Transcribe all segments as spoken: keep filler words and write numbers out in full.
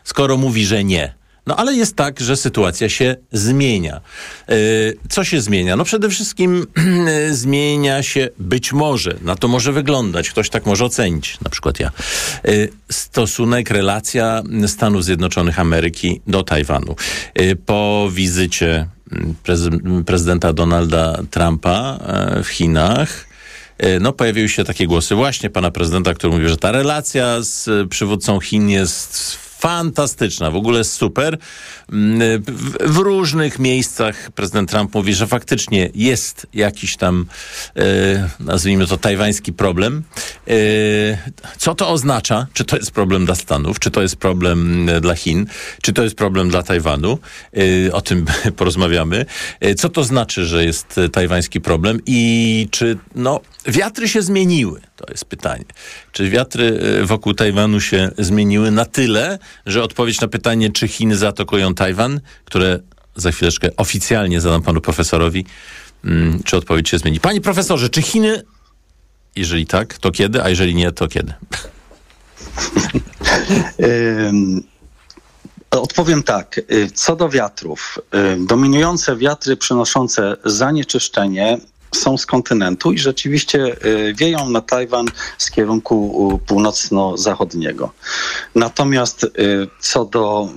skoro mówi, że nie. No ale jest tak, że sytuacja się zmienia. Co się zmienia? No przede wszystkim zmienia się być może, na to może wyglądać, ktoś tak może ocenić, na przykład ja, stosunek, relacja Stanów Zjednoczonych Ameryki do Tajwanu. Po wizycie prez- prezydenta Donalda Trumpa w Chinach no pojawiły się takie głosy właśnie pana prezydenta, który mówi, że ta relacja z przywódcą Chin jest fantastyczna, w ogóle super. W, w różnych miejscach prezydent Trump mówi, że faktycznie jest jakiś tam, e, nazwijmy to, tajwański problem. E, co to oznacza? Czy to jest problem dla Stanów? Czy to jest problem dla Chin? Czy to jest problem dla Tajwanu? E, o tym porozmawiamy. E, co to znaczy, że jest tajwański problem? I czy, no, wiatry się zmieniły? To jest pytanie. Czy wiatry wokół Tajwanu się zmieniły na tyle, że odpowiedź na pytanie, czy Chiny zaatakują Tajwan, które za chwileczkę oficjalnie zadam panu profesorowi, hmm, czy odpowiedź się zmieni? Panie profesorze, czy Chiny, jeżeli tak, to kiedy, a jeżeli nie, to kiedy? Odpowiem tak. Co do wiatrów. Dominujące wiatry przynoszące zanieczyszczenie są z kontynentu i rzeczywiście wieją na Tajwan z kierunku północno-zachodniego. Natomiast co do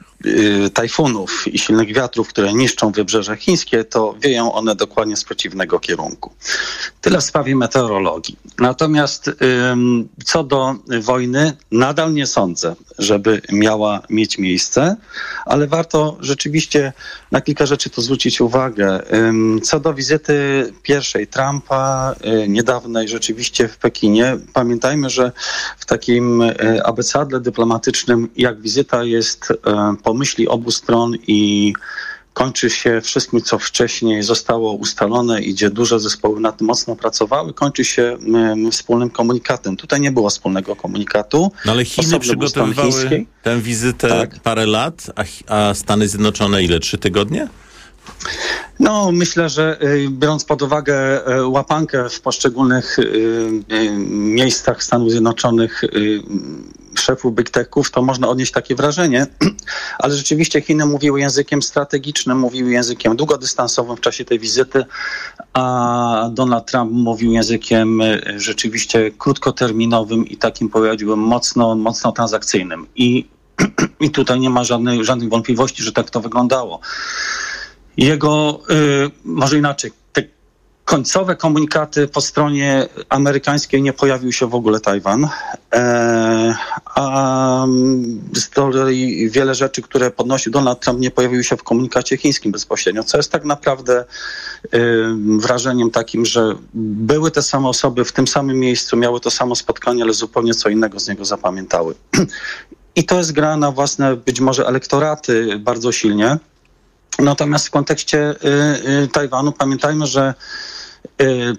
tajfunów i silnych wiatrów, które niszczą wybrzeże chińskie, to wieją one dokładnie z przeciwnego kierunku. Tyle w sprawie meteorologii. Natomiast ym, co do wojny, nadal nie sądzę, żeby miała mieć miejsce, ale warto rzeczywiście na kilka rzeczy tu zwrócić uwagę. Ym, co do wizyty pierwszej Trumpa, y, niedawnej rzeczywiście w Pekinie, pamiętajmy, że w takim y, abecadle dyplomatycznym, jak wizyta jest y, po myśli obu stron i kończy się wszystkim, co wcześniej zostało ustalone i gdzie duże zespoły nad tym mocno pracowały, kończy się y, wspólnym komunikatem. Tutaj nie było wspólnego komunikatu. No ale Chiny przygotowywały tę wizytę tak. parę lat, a, a Stany Zjednoczone ile? Trzy tygodnie? No, myślę, że y, biorąc pod uwagę y, łapankę w poszczególnych y, y, miejscach Stanów Zjednoczonych y, szefów big techów, to można odnieść takie wrażenie, ale rzeczywiście Chiny mówiły językiem strategicznym, mówiły językiem długodystansowym w czasie tej wizyty, a Donald Trump mówił językiem y, rzeczywiście krótkoterminowym i takim, powiedziałbym, mocno, mocno transakcyjnym. I, i tutaj nie ma żadnej, żadnych wątpliwości, że tak to wyglądało. Jego, y, może inaczej, te końcowe komunikaty po stronie amerykańskiej nie pojawił się w ogóle Tajwan. E, a z kolei wiele rzeczy, które podnosił Donald Trump, nie pojawiły się w komunikacie chińskim bezpośrednio, co jest tak naprawdę y, wrażeniem takim, że były te same osoby w tym samym miejscu, miały to samo spotkanie, ale zupełnie co innego z niego zapamiętały. I to jest gra na własne być może elektoraty bardzo silnie. Natomiast w kontekście y, y, Tajwanu pamiętajmy, że y,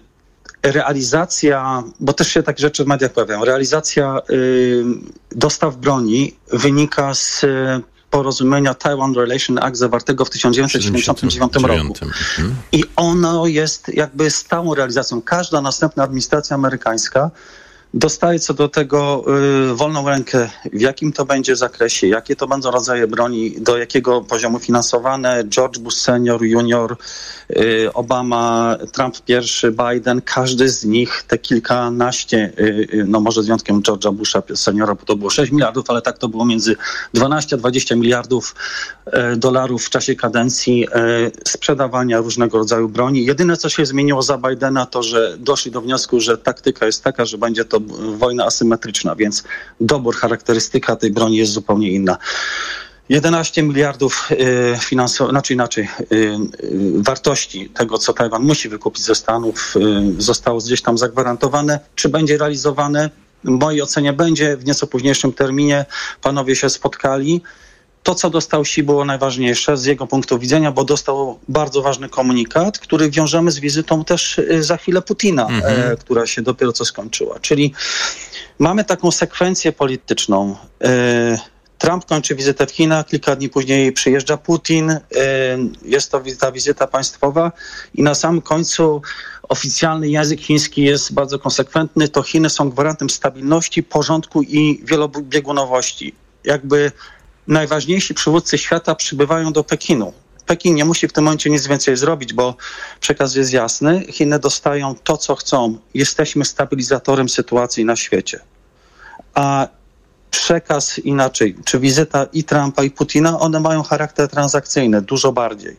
realizacja, bo też się takie rzeczy w mediach pojawiają, realizacja y, dostaw broni wynika z y, porozumienia Taiwan Relation Act zawartego w tysiąc dziewięćset siedemdziesiątym dziewiątym roku. Mhm. I ono jest jakby stałą realizacją. Każda następna administracja amerykańska dostaje co do tego y, wolną rękę, w jakim to będzie zakresie, jakie to będą rodzaje broni, do jakiego poziomu finansowane. George Bush senior, junior, y, Obama, Trump pierwszy, Biden, każdy z nich te kilkanaście, y, y, no może z wyjątkiem George'a Busha seniora, bo to było sześć miliardów, ale tak to było między dwanaście a dwadzieścia miliardów y, dolarów w czasie kadencji y, sprzedawania różnego rodzaju broni. Jedyne, co się zmieniło za Bidena, to, że doszli do wniosku, że taktyka jest taka, że będzie to wojna asymetryczna, więc dobór, charakterystyka tej broni jest zupełnie inna. jedenaście miliardów y, finansowych, znaczy inaczej, y, y, wartości tego, co Tajwan musi wykupić ze Stanów, y, zostało gdzieś tam zagwarantowane. Czy będzie realizowane? W mojej ocenie będzie w nieco późniejszym terminie. Panowie się spotkali. To, co dostał Xi, było najważniejsze z jego punktu widzenia, bo dostał bardzo ważny komunikat, który wiążemy z wizytą też za chwilę Putina, mhm. e, która się dopiero co skończyła. Czyli mamy taką sekwencję polityczną. E, Trump kończy wizytę w Chinach, kilka dni później przyjeżdża Putin, e, jest to ta wizyta państwowa i na samym końcu oficjalny język chiński jest bardzo konsekwentny. To Chiny są gwarantem stabilności, porządku i wielobiegunowości. Jakby najważniejsi przywódcy świata przybywają do Pekinu. Pekin nie musi w tym momencie nic więcej zrobić, bo przekaz jest jasny. Chiny dostają to, co chcą. Jesteśmy stabilizatorem sytuacji na świecie. A przekaz inaczej, czy wizyta i Trumpa, i Putina, one mają charakter transakcyjny, dużo bardziej.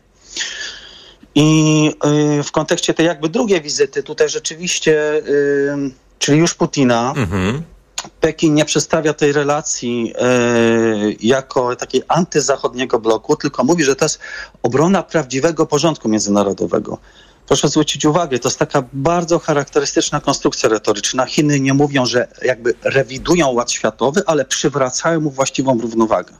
I w kontekście tej jakby drugiej wizyty, tutaj rzeczywiście, czyli już Putina, mhm. Pekin nie przedstawia tej relacji jako takiej antyzachodniego bloku, tylko mówi, że to jest obrona prawdziwego porządku międzynarodowego. Proszę zwrócić uwagę, to jest taka bardzo charakterystyczna konstrukcja retoryczna. Chiny nie mówią, że jakby rewidują ład światowy, ale przywracają mu właściwą równowagę.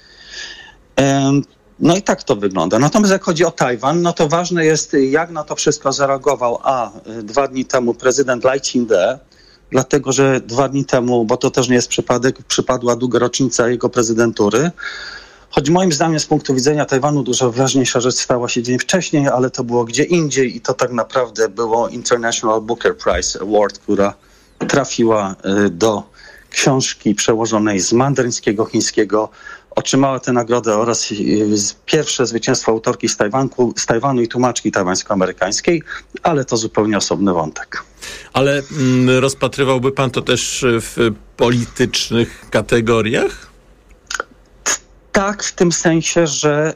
No i tak to wygląda. Natomiast jak chodzi o Tajwan, no to ważne jest, jak na to wszystko zareagował a dwa dni temu prezydent Lai Ching-te, dlatego że dwa dni temu, bo to też nie jest przypadek, przypadła długa rocznica jego prezydentury. Choć moim zdaniem z punktu widzenia Tajwanu dużo ważniejsza rzecz stała się dzień wcześniej, ale to było gdzie indziej i to tak naprawdę było International Booker Prize Award, która trafiła do książki przełożonej z mandaryńskiego, chińskiego. Otrzymała tę nagrodę oraz pierwsze zwycięstwo autorki z, Tajwanku, z Tajwanu i tłumaczki tajwańsko-amerykańskiej, ale to zupełnie osobny wątek. Ale mm, rozpatrywałby pan to też w politycznych kategoriach? Tak, w tym sensie, że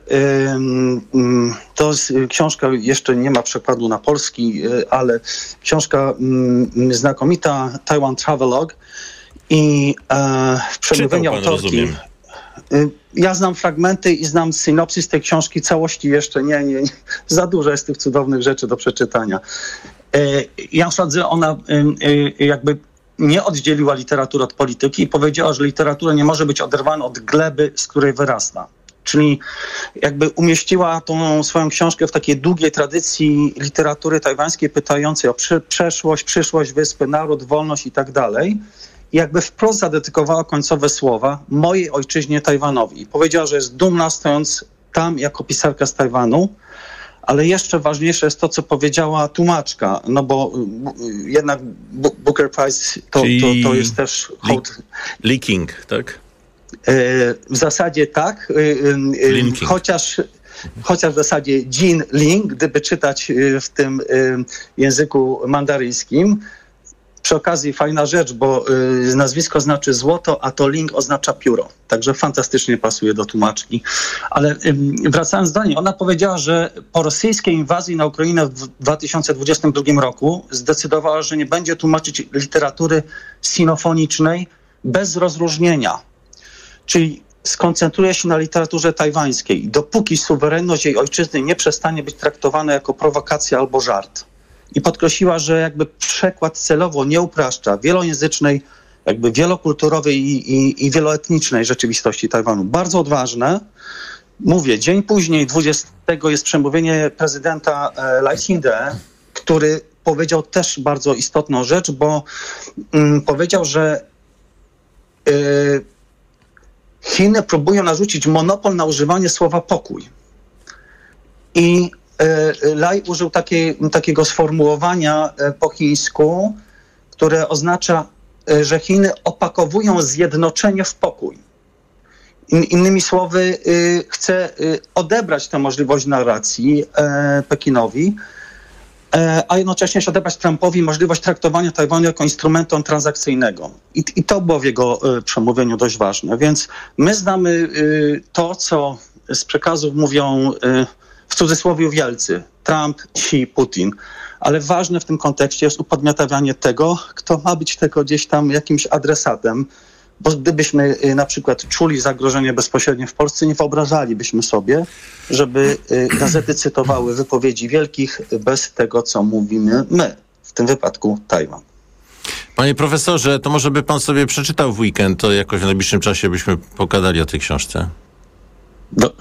y, to jest, książka jeszcze nie ma przekładu na polski, y, ale książka y, znakomita, Taiwan Travelogue i y, w przemówieniu autorki... Rozumiem. Ja znam fragmenty i znam synopsis tej książki, całości jeszcze nie, nie, nie. Za dużo jest tych cudownych rzeczy do przeczytania. Jan Shadzy, ona jakby nie oddzieliła literatury od polityki i powiedziała, że literatura nie może być oderwana od gleby, z której wyrasta. Czyli jakby umieściła tą swoją książkę w takiej długiej tradycji literatury tajwańskiej, pytającej o przeszłość, przyszłość wyspy, naród, wolność i tak dalej. I jakby wprost zadedykowała końcowe słowa mojej ojczyźnie Tajwanowi. I powiedziała, że jest dumna stojąc tam jako pisarka z Tajwanu, ale jeszcze ważniejsze jest to, co powiedziała tłumaczka, no bo jednak Booker Prize to, to, to jest też hołd. Leaking, tak? W zasadzie tak, Linking. chociaż... Chociaż w zasadzie Jin Ling, gdyby czytać w tym języku mandaryńskim. Przy okazji fajna rzecz, bo y, nazwisko znaczy złoto, a to Ling oznacza pióro. Także fantastycznie pasuje do tłumaczki. Ale y, wracając do niej, ona powiedziała, że po rosyjskiej inwazji na Ukrainę w dwa tysiące dwudziestym drugim roku zdecydowała, że nie będzie tłumaczyć literatury sinofonicznej bez rozróżnienia. Czyli skoncentruje się na literaturze tajwańskiej. Dopóki suwerenność jej ojczyzny nie przestanie być traktowana jako prowokacja albo żart. I podkreśliła, że jakby przekład celowo nie upraszcza wielojęzycznej, jakby wielokulturowej i, i, i wieloetnicznej rzeczywistości Tajwanu. Bardzo odważne. Mówię, dzień później, dwudziestego jest przemówienie prezydenta e, Lai Ching-te, który powiedział też bardzo istotną rzecz, bo mm, powiedział, że y, Chiny próbują narzucić monopol na używanie słowa pokój. I Lai użył takiej, takiego sformułowania po chińsku, które oznacza, że Chiny opakowują zjednoczenie w pokój. In, innymi słowy, chce odebrać tę możliwość narracji Pekinowi, a jednocześnie odebrać Trumpowi możliwość traktowania Tajwanu jako instrumentu transakcyjnego. I, i to było w jego przemówieniu dość ważne. Więc my znamy to, co z przekazów mówią w cudzysłowie wielcy, Trump, Xi, Putin. Ale ważne w tym kontekście jest upodmiotawianie tego, kto ma być tego gdzieś tam jakimś adresatem, bo gdybyśmy na przykład czuli zagrożenie bezpośrednie w Polsce, nie wyobrażalibyśmy sobie, żeby gazety cytowały wypowiedzi wielkich bez tego, co mówimy my, w tym wypadku Tajwan. Panie profesorze, to może by pan sobie przeczytał w weekend, to jakoś w najbliższym czasie byśmy pogadali o tej książce. Do...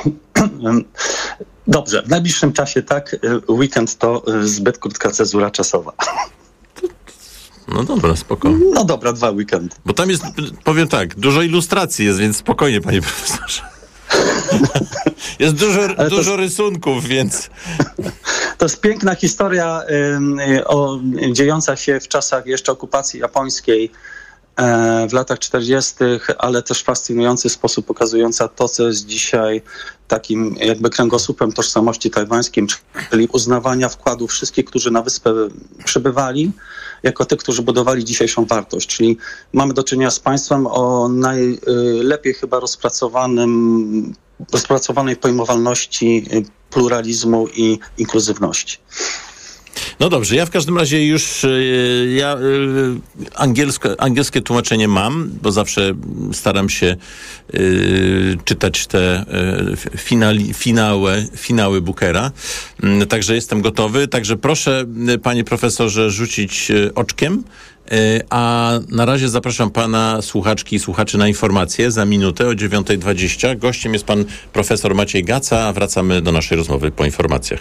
Dobrze, w najbliższym czasie tak, weekend to zbyt krótka cezura czasowa. No dobra, spoko. No dobra, dwa weekendy. Bo tam jest, powiem tak, dużo ilustracji jest, więc spokojnie, panie profesorze. Jest dużo, dużo jest, rysunków, więc... To jest piękna historia y, o, dziejąca się w czasach jeszcze okupacji japońskiej. w latach czterdziestych, ale też fascynujący sposób pokazująca to, co jest dzisiaj takim jakby kręgosłupem tożsamości tajwańskim, czyli uznawania wkładu wszystkich, którzy na wyspę przybywali, jako tych, którzy budowali dzisiejszą wartość. Czyli mamy do czynienia z państwem o najlepiej chyba rozpracowanym, rozpracowanej pojmowalności pluralizmu i inkluzywności. No dobrze, ja w każdym razie już ja angielsko, angielskie tłumaczenie mam, bo zawsze staram się y, czytać te y, finali, finały, finały Bookera. Y, także jestem gotowy. Także proszę, panie profesorze, rzucić oczkiem. Y, a na razie zapraszam pana słuchaczki i słuchaczy na informacje za minutę o dziewiąta dwadzieścia. Gościem jest pan profesor Maciej Gaca, a wracamy do naszej rozmowy po informacjach.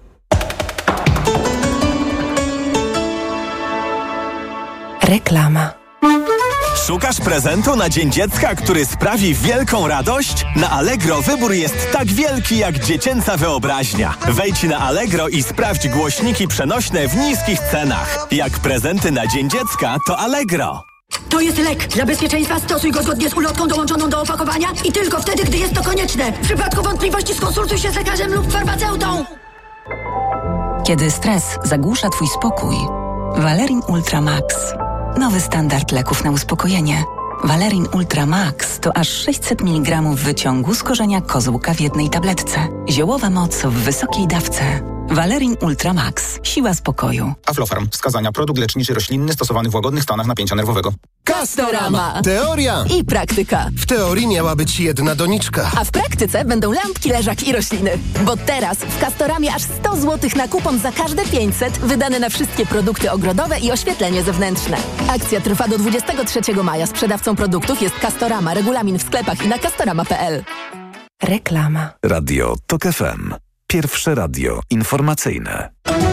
Reklama. Szukasz prezentu na Dzień Dziecka, który sprawi wielką radość? Na Allegro wybór jest tak wielki jak dziecięca wyobraźnia. Wejdź na Allegro i sprawdź głośniki przenośne w niskich cenach. Jak prezenty na Dzień Dziecka, to Allegro. To jest lek. Dla bezpieczeństwa stosuj go zgodnie z ulotką dołączoną do opakowania i tylko wtedy, gdy jest to konieczne. W przypadku wątpliwości skonsultuj się z lekarzem lub farmaceutą. Kiedy stres zagłusza twój spokój, Valerin Ultra Max. Nowy standard leków na uspokojenie. Valerin Ultra Max to aż sześćset miligramów wyciągu z korzenia kozłka w jednej tabletce. Ziołowa moc w wysokiej dawce. Valerin Ultra Max. Siła spokoju. Aflofarm. Wskazania. Produkt leczniczy roślinny stosowany w łagodnych stanach napięcia nerwowego. Castorama. Teoria I praktyka. W teorii miała być jedna doniczka. A w praktyce będą lampki, leżaki i rośliny. Bo teraz w Castoramie aż sto złotych na kupon za każde pięćset wydane na wszystkie produkty ogrodowe i oświetlenie zewnętrzne. Akcja trwa do dwudziestego trzeciego maja. Sprzedawcą produktów jest Castorama. Regulamin w sklepach i na castorama kropka p l. Reklama. Radio TOK F M. Pierwsze radio informacyjne.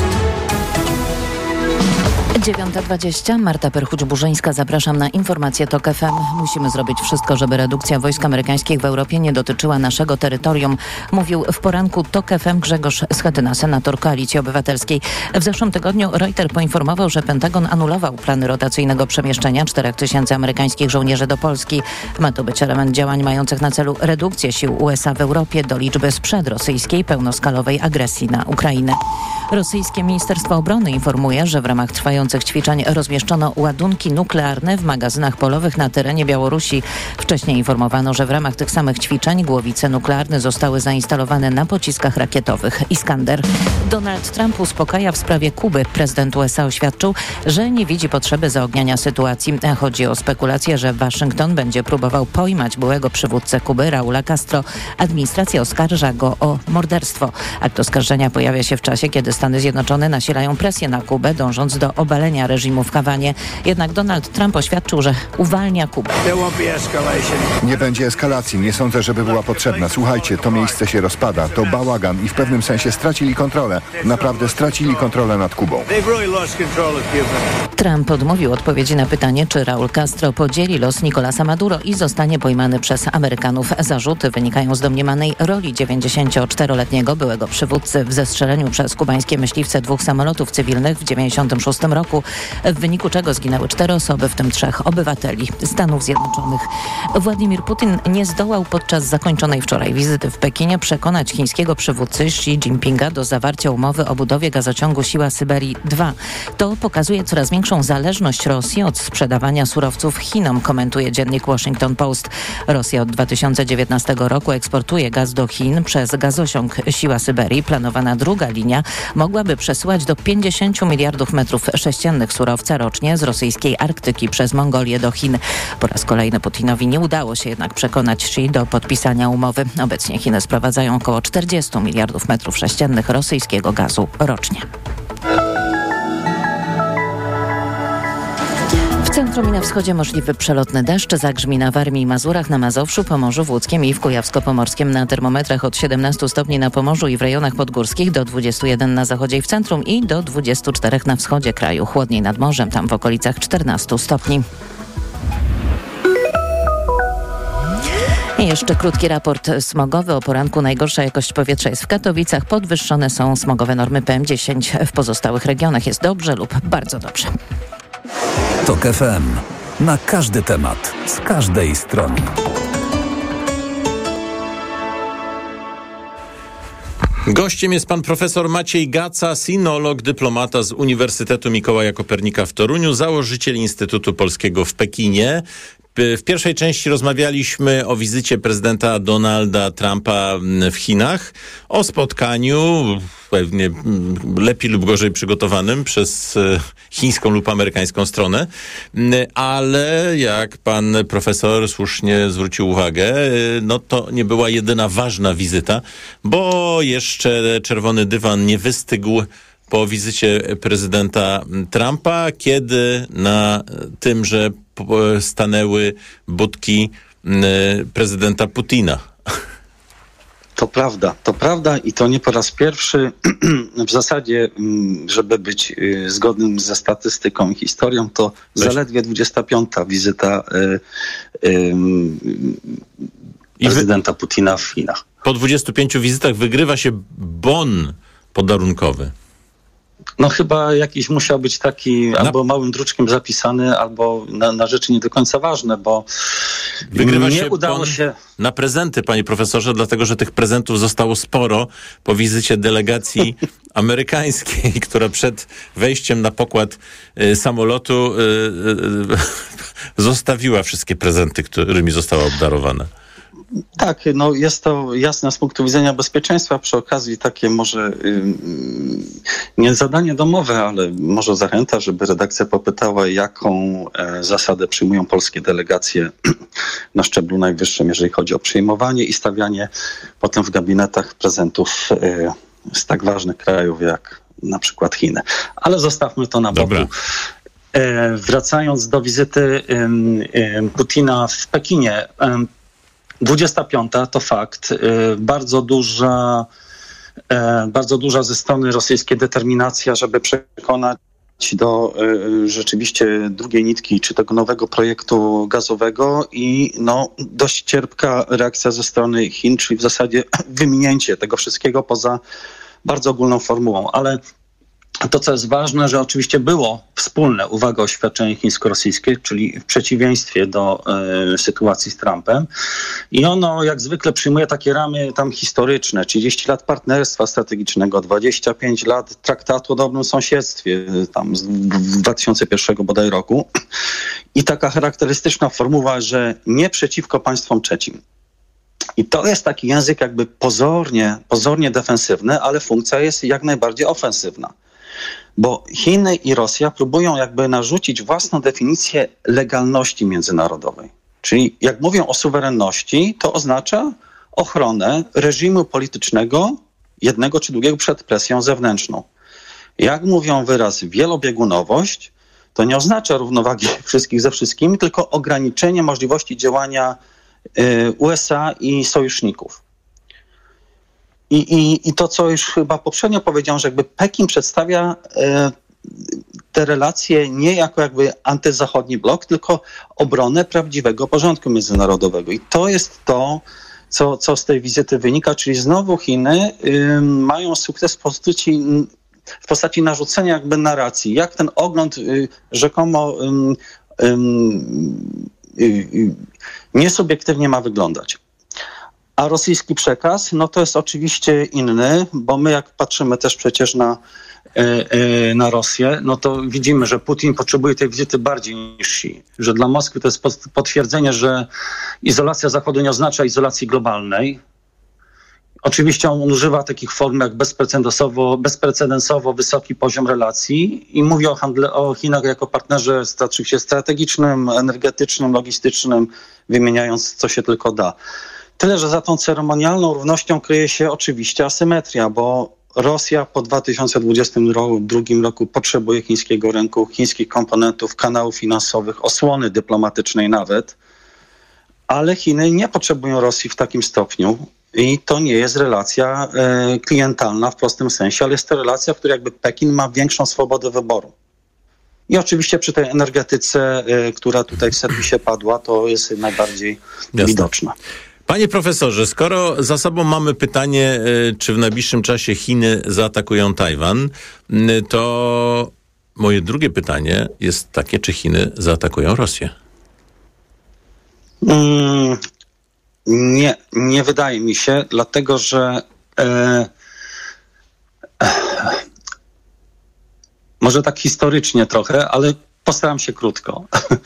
dziewiąta dwadzieścia. Marta Perchuć-Burzyńska. Zapraszam na informacje TOK F M. Musimy zrobić wszystko, żeby redukcja wojsk amerykańskich w Europie nie dotyczyła naszego terytorium. Mówił w poranku TOK F M Grzegorz Schetyna, senator Koalicji Obywatelskiej. W zeszłym tygodniu Reuters poinformował, że Pentagon anulował plany rotacyjnego przemieszczenia czterech tysięcy amerykańskich żołnierzy do Polski. Ma to być element działań mających na celu redukcję sił U S A w Europie do liczby sprzed rosyjskiej pełnoskalowej agresji na Ukrainę. Rosyjskie Ministerstwo Obrony informuje, że w ramach trwających ćwiczeń rozmieszczono ładunki nuklearne w magazynach polowych na terenie Białorusi. Wcześniej informowano, że w ramach tych samych ćwiczeń głowice nuklearne zostały zainstalowane na pociskach rakietowych Iskander. Donald Trump uspokaja w sprawie Kuby. Prezydent U S A oświadczył, że nie widzi potrzeby zaogniania sytuacji. Chodzi o spekulację, że Waszyngton będzie próbował pojmać byłego przywódcę Kuby, Raula Castro. Administracja oskarża go o morderstwo. Akt oskarżenia pojawia się w czasie, kiedy Stany Zjednoczone nasilają presję na Kubę, dążąc do obalenia reżimu w Hawanie. Jednak Donald Trump oświadczył, że uwalnia Kubę. Nie będzie eskalacji. Nie sądzę, żeby była potrzebna. Słuchajcie, to miejsce się rozpada. To bałagan i w pewnym sensie stracili kontrolę. Naprawdę stracili kontrolę nad Kubą. Trump odmówił odpowiedzi na pytanie, czy Raul Castro podzieli los Nicolasa Maduro i zostanie pojmany przez Amerykanów. Zarzuty wynikają z domniemanej roli dziewięćdziesięcioczteroletniego byłego przywódcy w zestrzeleniu przez kubańskie myśliwce dwóch samolotów cywilnych w dziewięćdziesiątym szóstym roku, w wyniku czego zginęły cztery osoby, w tym trzech obywateli Stanów Zjednoczonych. Władimir Putin nie zdołał podczas zakończonej wczoraj wizyty w Pekinie przekonać chińskiego przywódcy Xi Jinpinga do zawarcia umowy o budowie gazociągu Siła Syberii dwa. To pokazuje coraz większą zależność Rosji od sprzedawania surowców Chinom, komentuje dziennik Washington Post. Rosja od dwa tysiące dziewiętnastego roku eksportuje gaz do Chin przez gazociąg Siła Syberii. Planowana druga linia mogłaby przesyłać do pięćdziesiąt miliardów metrów sześciennych surowca rocznie z rosyjskiej Arktyki przez Mongolię do Chin. Po raz kolejny Putinowi nie udało się jednak przekonać Xi do podpisania umowy. Obecnie Chiny sprowadzają około czterdzieści miliardów metrów sześciennych rosyjskiego gazu rocznie. W centrum i na wschodzie możliwy przelotny deszcz, zagrzmi w Warmii i Mazurach, na Mazowszu, Pomorzu Włódzkim i w Kujawsko-Pomorskim. Na termometrach od siedemnastu stopni na Pomorzu i w rejonach podgórskich, do dwudziestu jeden na zachodzie i w centrum i do dwudziestu czterech na wschodzie kraju. Chłodniej nad morzem, tam w okolicach czternastu stopni. I jeszcze krótki raport smogowy. O poranku najgorsza jakość powietrza jest w Katowicach. Podwyższone są smogowe normy P M dziesięć. W pozostałych regionach jest dobrze lub bardzo dobrze. TOK F M. Na każdy temat, z każdej strony. Gościem jest pan profesor Maciej Gaca, sinolog, dyplomata z Uniwersytetu Mikołaja Kopernika w Toruniu, założyciel Instytutu Polskiego w Pekinie. W pierwszej części rozmawialiśmy o wizycie prezydenta Donalda Trumpa w Chinach, o spotkaniu pewnie lepiej lub gorzej przygotowanym przez chińską lub amerykańską stronę, ale jak pan profesor słusznie zwrócił uwagę, no to nie była jedyna ważna wizyta, bo jeszcze czerwony dywan nie wystygł po wizycie prezydenta Trumpa, kiedy na tymże stanęły budki prezydenta Putina. To prawda, to prawda i to nie po raz pierwszy. W zasadzie, żeby być zgodnym ze statystyką i historią, to Weź. zaledwie dwudziesta piąta wizyta y, y, prezydenta wy... Putina w Chinach. Po dwudziestu pięciu wizytach wygrywa się bon podarunkowy. No chyba jakiś musiał być taki na... albo małym druczkiem zapisany, albo na, na rzeczy nie do końca ważne, bo Wygrywa nie się udało się... na prezenty, panie profesorze, dlatego, że tych prezentów zostało sporo po wizycie delegacji amerykańskiej, która przed wejściem na pokład y, samolotu y, y, zostawiła wszystkie prezenty, którymi została obdarowana. Tak, no jest to jasne z punktu widzenia bezpieczeństwa. Przy okazji takie może yy, nie zadanie domowe, ale może zachęta, żeby redakcja popytała, jaką e, zasadę przyjmują polskie delegacje na szczeblu najwyższym, jeżeli chodzi o przyjmowanie i stawianie potem w gabinetach prezentów e, z tak ważnych krajów jak na przykład Chiny. Ale zostawmy to na boku. E, wracając do wizyty e, e, Putina w Pekinie. E, dwudziesta piąta to fakt. Bardzo duża, bardzo duża ze strony rosyjskiej determinacja, żeby przekonać do rzeczywiście drugiej nitki, czy tego nowego projektu gazowego i no, dość cierpka reakcja ze strony Chin, czyli w zasadzie wyminięcie tego wszystkiego poza bardzo ogólną formułą. Ale to, co jest ważne, że oczywiście było wspólne, uwaga, oświadczenie chińsko-rosyjskie, czyli w przeciwieństwie do y, sytuacji z Trumpem. I ono jak zwykle przyjmuje takie ramy tam historyczne, trzydzieści lat partnerstwa strategicznego, dwadzieścia pięć lat traktatu o dobrym sąsiedztwie, tam z dwa tysiące pierwszego bodaj roku. I taka charakterystyczna formuła, że nie przeciwko państwom trzecim. I to jest taki język jakby pozornie, pozornie defensywny, ale funkcja jest jak najbardziej ofensywna. Bo Chiny i Rosja próbują jakby narzucić własną definicję legalności międzynarodowej. Czyli jak mówią o suwerenności, to oznacza ochronę reżimu politycznego jednego czy drugiego przed presją zewnętrzną. Jak mówią wyraz wielobiegunowość, to nie oznacza równowagi wszystkich ze wszystkimi, tylko ograniczenie możliwości działania y, U S A i sojuszników. I, i, I to, co już chyba poprzednio powiedziałem, że jakby Pekin przedstawia e, te relacje nie jako jakby antyzachodni blok, tylko obronę prawdziwego porządku międzynarodowego. I to jest to, co, co z tej wizyty wynika, czyli znowu Chiny y, mają sukces w postaci, w postaci narzucenia jakby narracji, jak ten ogląd y, rzekomo y, y, y, niesubiektywnie ma wyglądać. A rosyjski przekaz, no to jest oczywiście inny, bo my jak patrzymy też przecież na, yy, na Rosję, no to widzimy, że Putin potrzebuje tej wizyty bardziej niż Xi. Że dla Moskwy to jest potwierdzenie, że izolacja Zachodu nie oznacza izolacji globalnej. Oczywiście on używa takich form jak bezprecedensowo, bezprecedensowo wysoki poziom relacji i mówi o, handle, o Chinach jako partnerze oczywiście strategicznym, energetycznym, logistycznym, wymieniając co się tylko da. Tyle, że za tą ceremonialną równością kryje się oczywiście asymetria, bo Rosja po dwa tysiące dwudziestym drugim roku potrzebuje chińskiego rynku, chińskich komponentów, kanałów finansowych, osłony dyplomatycznej nawet, ale Chiny nie potrzebują Rosji w takim stopniu i to nie jest relacja e, klientalna w prostym sensie, ale jest to relacja, w której jakby Pekin ma większą swobodę wyboru. I oczywiście przy tej energetyce, y, która tutaj w serwisie padła, to jest najbardziej Jasne. widoczna. Panie profesorze, skoro za sobą mamy pytanie, y, czy w najbliższym czasie Chiny zaatakują Tajwan, y, to moje drugie pytanie jest takie, czy Chiny zaatakują Rosję? Mm, nie, nie wydaje mi się, dlatego że e, może tak historycznie trochę, ale postaram się krótko.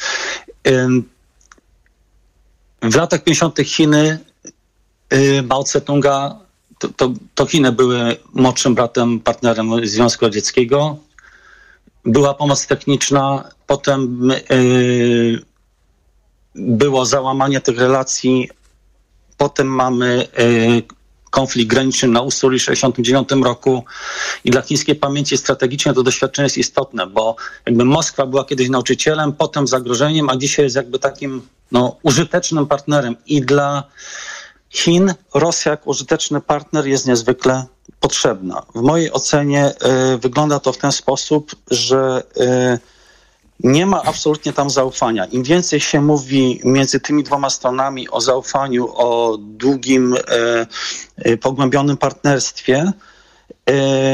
W latach pięćdziesiątych Chiny, Mao Tse-tunga, to, to, to Chiny były młodszym bratem, partnerem Związku Radzieckiego. Była pomoc techniczna, potem yy, było załamanie tych relacji, potem mamy yy, konflikt graniczny na Usuri w tysiąc dziewięćset sześćdziesiątym dziewiątym roku i dla chińskiej pamięci strategicznej to doświadczenie jest istotne, bo jakby Moskwa była kiedyś nauczycielem, potem zagrożeniem, a dzisiaj jest jakby takim no, użytecznym partnerem i dla Chin Rosja jako użyteczny partner jest niezwykle potrzebna. W mojej ocenie y, wygląda to w ten sposób, że y, nie ma absolutnie tam zaufania. Im więcej się mówi między tymi dwoma stronami o zaufaniu, o długim, y, y, pogłębionym partnerstwie, y,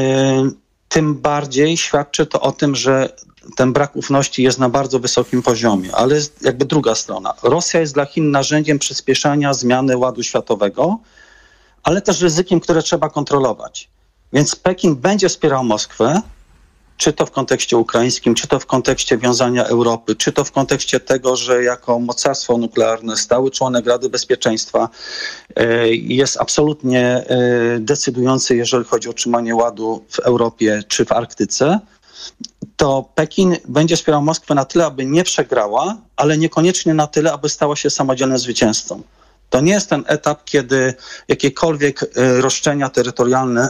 tym bardziej świadczy to o tym, że ten brak ufności jest na bardzo wysokim poziomie. Ale jest jakby druga strona. Rosja jest dla Chin narzędziem przyspieszania zmiany ładu światowego, ale też ryzykiem, które trzeba kontrolować. Więc Pekin będzie wspierał Moskwę, czy to w kontekście ukraińskim, czy to w kontekście wiązania Europy, czy to w kontekście tego, że jako mocarstwo nuklearne, stały członek Rady Bezpieczeństwa jest absolutnie decydujący, jeżeli chodzi o utrzymanie ładu w Europie czy w Arktyce, to Pekin będzie wspierał Moskwę na tyle, aby nie przegrała, ale niekoniecznie na tyle, aby stała się samodzielnym zwycięzcą. To nie jest ten etap, kiedy jakiekolwiek roszczenia terytorialne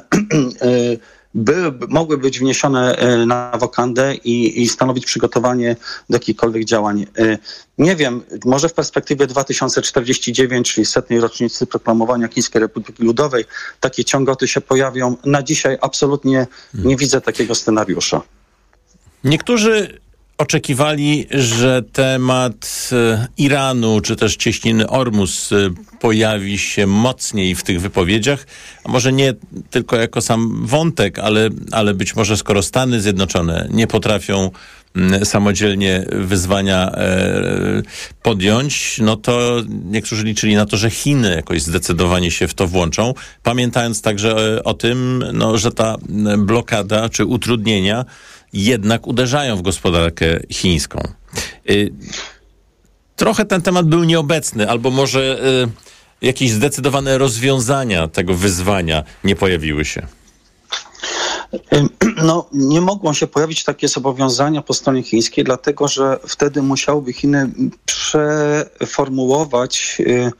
by, mogły być wniesione na wokandę i, i stanowić przygotowanie do jakichkolwiek działań. Nie wiem, może w perspektywie dwa tysiące czterdziestej dziewiątej, czyli setnej rocznicy proklamowania Chińskiej Republiki Ludowej, takie ciągoty się pojawią. Na dzisiaj absolutnie nie widzę takiego scenariusza. Niektórzy oczekiwali, że temat Iranu, czy też cieśniny Ormus pojawi się mocniej w tych wypowiedziach, a może nie tylko jako sam wątek, ale, ale być może skoro Stany Zjednoczone nie potrafią samodzielnie wyzwania e, podjąć, no to niektórzy liczyli na to, że Chiny jakoś zdecydowanie się w to włączą, pamiętając także o tym, no, że ta blokada czy utrudnienia jednak uderzają w gospodarkę chińską. Y, trochę ten temat był nieobecny, albo może y, jakieś zdecydowane rozwiązania tego wyzwania nie pojawiły się. No, nie mogą się pojawić takie zobowiązania po stronie chińskiej, dlatego że wtedy musiałyby Chiny przeformułować y,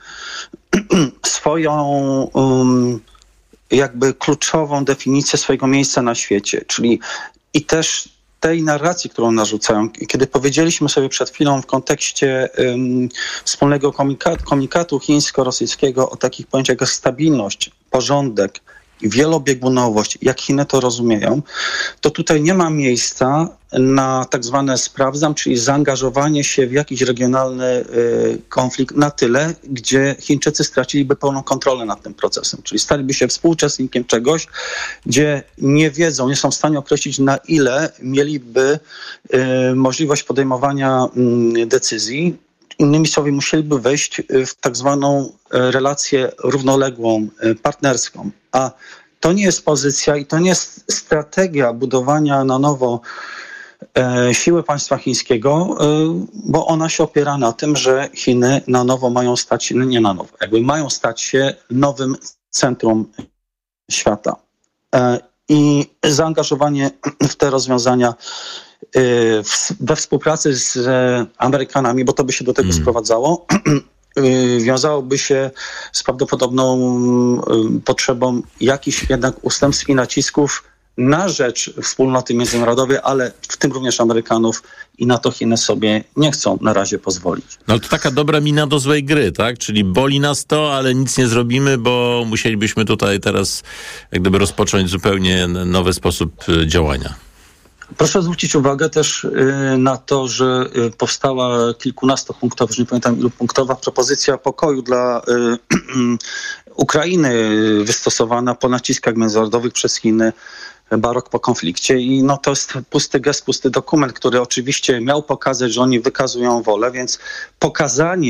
swoją y, jakby kluczową definicję swojego miejsca na świecie, czyli i też tej narracji, którą narzucają. Kiedy powiedzieliśmy sobie przed chwilą w kontekście um, wspólnego komunikatu, komunikatu chińsko-rosyjskiego o takich pojęciach jak stabilność, porządek i wielobiegunowość, jak Chiny to rozumieją, to tutaj nie ma miejsca na tak zwane sprawdzam, czyli zaangażowanie się w jakiś regionalny y, konflikt na tyle, gdzie Chińczycy straciliby pełną kontrolę nad tym procesem, czyli staliby się współuczestnikiem czegoś, gdzie nie wiedzą, nie są w stanie określić, na ile mieliby y, możliwość podejmowania y, decyzji. Innymi słowy, musieliby wejść w tak zwaną relację równoległą, partnerską. A to nie jest pozycja i to nie jest strategia budowania na nowo e, siły państwa chińskiego, e, bo ona się opiera na tym, że Chiny na nowo mają stać się, nie na nowo, jakby mają stać się nowym centrum świata. E, I zaangażowanie w te rozwiązania we współpracy z Amerykanami, bo to by się do tego mm. sprowadzało, wiązałoby się z prawdopodobną potrzebą jakichś jednak ustępstw i nacisków na rzecz wspólnoty międzynarodowej, ale w tym również Amerykanów, i na to Chiny sobie nie chcą na razie pozwolić. No to taka dobra mina do złej gry, tak? Czyli boli nas to, ale nic nie zrobimy, bo musielibyśmy tutaj teraz jak gdyby rozpocząć zupełnie nowy sposób działania. Proszę zwrócić uwagę też na to, że powstała kilkunastopunktowa, już nie pamiętam ilu punktowa propozycja pokoju dla Ukrainy wystosowana po naciskach międzynarodowych przez Chiny chyba rok po konflikcie. I no to jest pusty gest, pusty dokument, który oczywiście miał pokazać, że oni wykazują wolę, więc pokazanie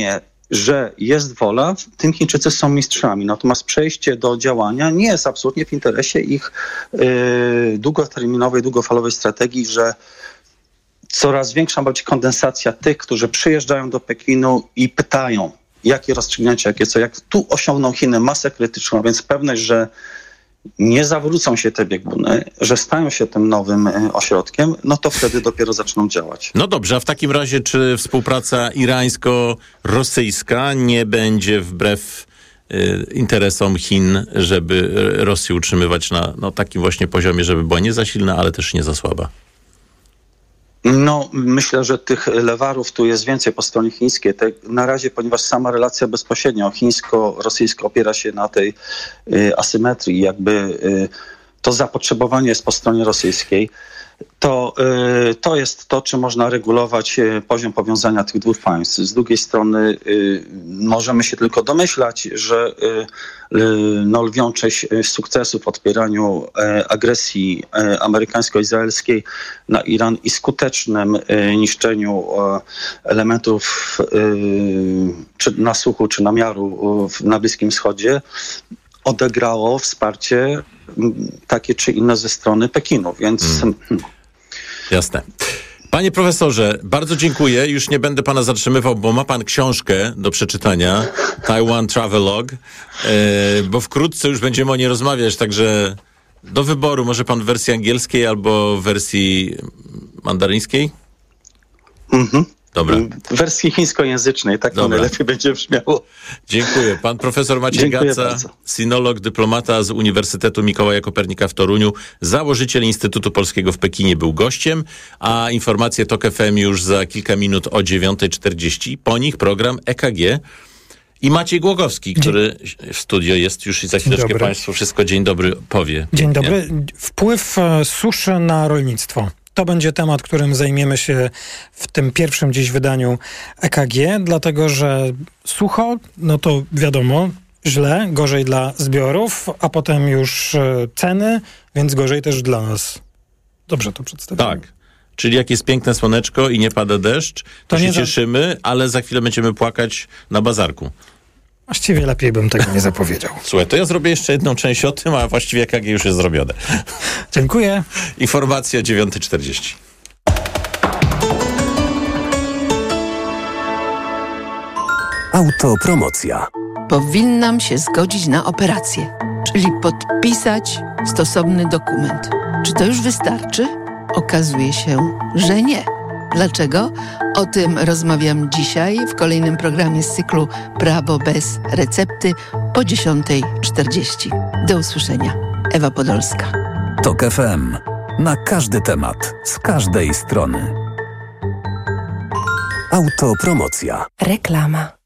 że jest wola, w tym Chińczycy są mistrzami. Natomiast przejście do działania nie jest absolutnie w interesie ich yy, długoterminowej, długofalowej strategii, że coraz większa będzie kondensacja tych, którzy przyjeżdżają do Pekinu i pytają, jakie rozstrzygnięcia, jakie co, jak tu osiągną Chiny masę krytyczną, więc pewność, że nie zawrócą się te bieguny, że stają się tym nowym ośrodkiem, no to wtedy dopiero zaczną działać. No dobrze, a w takim razie czy współpraca irańsko-rosyjska nie będzie wbrew y, interesom Chin, żeby Rosję utrzymywać na no, takim właśnie poziomie, żeby była nie za silna, ale też nie za słaba? No, myślę, że tych lewarów tu jest więcej po stronie chińskiej. Te, na razie, ponieważ sama relacja bezpośrednio chińsko-rosyjska opiera się na tej y, asymetrii, jakby y, to zapotrzebowanie jest po stronie rosyjskiej, to, y, to jest to, czy można regulować y, poziom powiązania tych dwóch państw. Z drugiej strony y, możemy się tylko domyślać, że y, y, no, lwią część sukcesów w odpieraniu y, agresji y, amerykańsko-izraelskiej na Iran i skutecznym y, niszczeniu y, elementów y, czy nasłuchu, czy namiaru y, na Bliskim Wschodzie odegrało wsparcie takie czy inne ze strony Pekinu, więc... Hmm. Jasne. Panie profesorze, bardzo dziękuję. Już nie będę pana zatrzymywał, bo ma pan książkę do przeczytania, Taiwan Travelog, yy, bo wkrótce już będziemy o niej rozmawiać, także do wyboru może pan w wersji angielskiej albo w wersji mandaryńskiej? Mhm. Dobra. W wersji chińskojęzycznej, tak to najlepiej będzie brzmiało. Dziękuję. Pan profesor Maciej Gaca, sinolog, dyplomata z Uniwersytetu Mikołaja Kopernika w Toruniu, założyciel Instytutu Polskiego w Pekinie, był gościem, a informacje Tok F M już za kilka minut o dziewiąta czterdzieści. Po nich program E K G i Maciej Głogowski, który w studio jest już i za chwileczkę państwu wszystko dzień dobry powie. Dzień dobry. Wpływ suszy na rolnictwo. To będzie temat, którym zajmiemy się w tym pierwszym dziś wydaniu E K G, dlatego że sucho, no to wiadomo, źle, gorzej dla zbiorów, a potem już ceny, więc gorzej też dla nas. Dobrze to przedstawiłem. Tak. Czyli jak jest piękne słoneczko i nie pada deszcz, to, to się cieszymy, za... ale za chwilę będziemy płakać na bazarku. Właściwie lepiej bym tego nie zapowiedział. Słuchaj, to ja zrobię jeszcze jedną część o tym, a właściwie E K G już jest zrobione. Dziękuję. Informacja o dziewiąta czterdzieści. Autopromocja. Powinnam się zgodzić na operację, czyli podpisać stosowny dokument. Czy to już wystarczy? Okazuje się, że nie. Dlaczego? O tym rozmawiam dzisiaj w kolejnym programie z cyklu Prawo bez recepty po dziesiąta czterdzieści. Do usłyszenia. Ewa Podolska. Tok F M. Na każdy temat, z każdej strony. Autopromocja. Reklama.